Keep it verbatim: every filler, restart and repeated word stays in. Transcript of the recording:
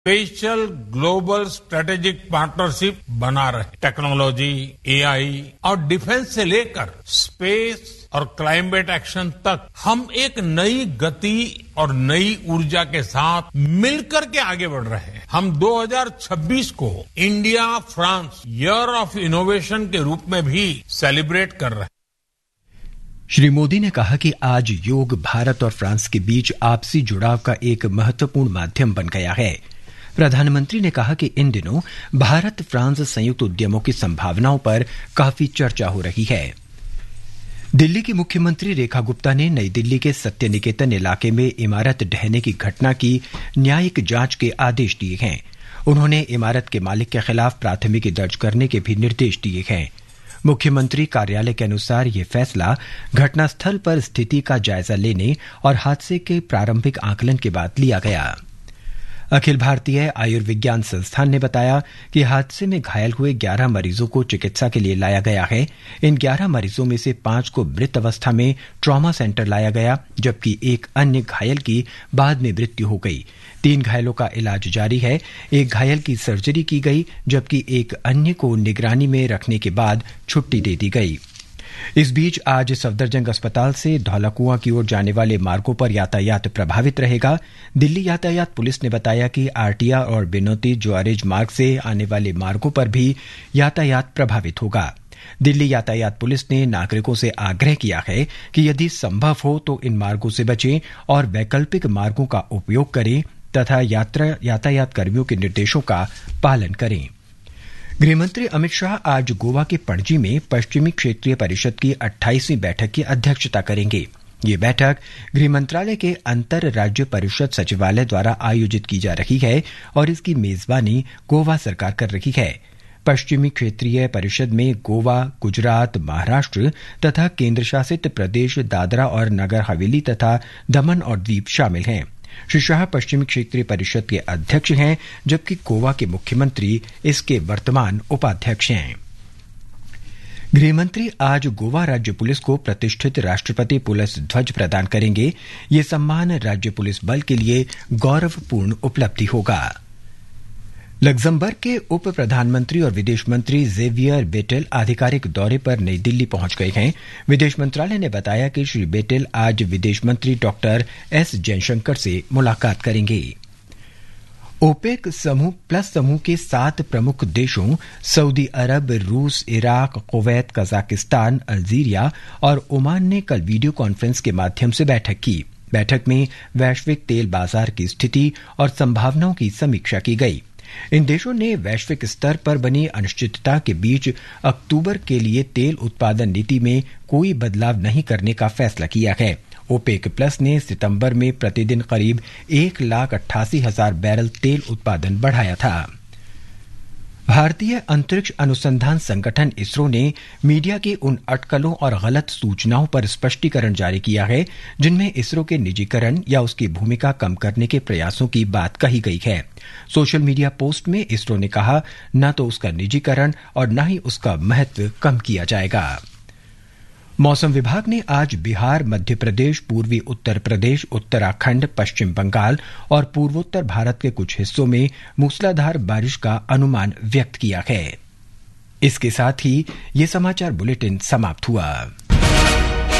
Special global strategic partnership बना रहे। Technology, AI और डिफेंस से लेकर स्पेस और क्लाइमेट एक्शन तक हम एक नई गति और नई ऊर्जा के साथ मिलकर के आगे बढ़ रहे हैं। हम दो हज़ार छब्बीस को India France year of innovation के रूप में भी सेलिब्रेट कर रहे हैं। श्री मोदी ने कहा कि आज योग भारत और फ्रांस के बीच आपसी जुड़ाव का एक महत्वपूर्ण माध्यम बन गया है। प्रधानमंत्री ने कहा कि इन दिनों भारत फ्रांस संयुक्त उद्यमों की संभावनाओं पर काफी चर्चा हो रही है। दिल्ली की मुख्यमंत्री रेखा गुप्ता ने नई दिल्ली के सत्य निकेतन इलाके में इमारत ढहने की घटना की न्यायिक जांच के आदेश दिए हैं। उन्होंने इमारत के मालिक के खिलाफ प्राथमिकी दर्ज करने के भी निर्देश दिए हैं। मुख्यमंत्री कार्यालय के अनुसार यह फैसला घटनास्थल पर स्थिति का जायजा लेने और हादसे के प्रारंभिक आकलन के बाद लिया गया। अखिल भारतीय आयुर्विज्ञान संस्थान ने बताया कि हादसे में घायल हुए ग्यारह मरीजों को चिकित्सा के लिए लाया गया है। इन ग्यारह मरीजों में से पांच को मृत अवस्था में ट्रॉमा सेंटर लाया गया, जबकि एक अन्य घायल की बाद में मृत्यु हो गई। तीन घायलों का इलाज जारी है। एक घायल की सर्जरी की गई, जबकि एक अन्य को निगरानी में रखने के बाद छुट्टी दे दी गई। इस बीच आज सफदरजंग अस्पताल से धौलाकुआं की ओर जाने वाले मार्गों पर यातायात प्रभावित रहेगा। दिल्ली यातायात पुलिस ने बताया कि आरटीआर और बिनोती जुआरेज मार्ग से आने वाले मार्गों पर भी यातायात प्रभावित होगा। दिल्ली यातायात पुलिस ने नागरिकों से आग्रह किया है कि यदि संभव हो तो इन मार्गों से बचें और वैकल्पिक मार्गों का उपयोग करें तथा यात्रा यातायात कर्मियों के निर्देशों का पालन करें। गृहमंत्री अमित शाह आज गोवा के पणजी में पश्चिमी क्षेत्रीय परिषद की अट्ठाईसवीं बैठक की अध्यक्षता करेंगे। ये बैठक गृह मंत्रालय के अंतर राज्य परिषद सचिवालय द्वारा आयोजित की जा रही है और इसकी मेजबानी गोवा सरकार कर रही है। पश्चिमी क्षेत्रीय परिषद में गोवा, गुजरात, महाराष्ट्र तथा केंद्र शासित प्रदेश दादरा और नगर हवेली तथा दमन और दीव शामिल हैं। श्री शाह पश्चिमी क्षेत्रीय परिषद के अध्यक्ष हैं, जबकि गोवा के मुख्यमंत्री इसके वर्तमान उपाध्यक्ष हैं। गृहमंत्री आज गोवा राज्य पुलिस को प्रतिष्ठित राष्ट्रपति पुलिस ध्वज प्रदान करेंगे। ये सम्मान राज्य पुलिस बल के लिए गौरवपूर्ण उपलब्धि होगा। लग्जमबर्ग के उप प्रधानमंत्री और विदेश मंत्री जेवियर बेटेल आधिकारिक दौरे पर नई दिल्ली पहुंच गए हैं। विदेश मंत्रालय ने बताया कि श्री बेटेल आज विदेश मंत्री डॉक्टर एस जयशंकर से मुलाकात करेंगे। ओपेक समूह प्लस समूह के सात प्रमुख देशों सऊदी अरब, रूस, इराक, कुवैत, कजाकिस्तान, अल्जीरिया और ओमान ने कल वीडियो कॉन्फ्रेंस के माध्यम से बैठक की। बैठक में वैश्विक तेल बाजार की स्थिति और संभावनाओं की समीक्षा की गई। इन देशों ने वैश्विक स्तर पर बनी अनिश्चितता के बीच अक्टूबर के लिए तेल उत्पादन नीति में कोई बदलाव नहीं करने का फैसला किया है। ओपेक प्लस ने सितंबर में प्रतिदिन करीब एक लाख अट्ठासी हजार बैरल तेल उत्पादन बढ़ाया था। भारतीय अंतरिक्ष अनुसंधान संगठन इसरो ने मीडिया की उन अटकलों और गलत सूचनाओं पर स्पष्टीकरण जारी किया है जिनमें इसरो के निजीकरण या उसकी भूमिका कम करने के प्रयासों की बात कही गई है। सोशल मीडिया पोस्ट में इसरो ने कहा, न तो उसका निजीकरण और न ही उसका महत्व कम किया जाएगा। मौसम विभाग ने आज बिहार, मध्य प्रदेश, पूर्वी उत्तर प्रदेश, उत्तराखंड, पश्चिम बंगाल और पूर्वोत्तर भारत के कुछ हिस्सों में मूसलाधार बारिश का अनुमान व्यक्त किया है। इसके साथ ही ये समाचार बुलेटिन समाप्त हुआ।